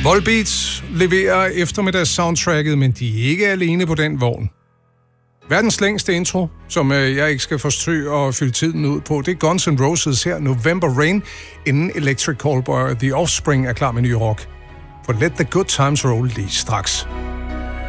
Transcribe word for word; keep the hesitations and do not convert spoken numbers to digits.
Volbeat leverer eftermiddags-soundtracket, men de er ikke alene på den vogn. Verdens længste intro, som jeg ikke skal forsøge at fylde tiden ud på, det er Guns N' Roses her, November Rain, inden Electric Callboy The Offspring er klar med ny rock. For Let the Good Times Roll lige straks.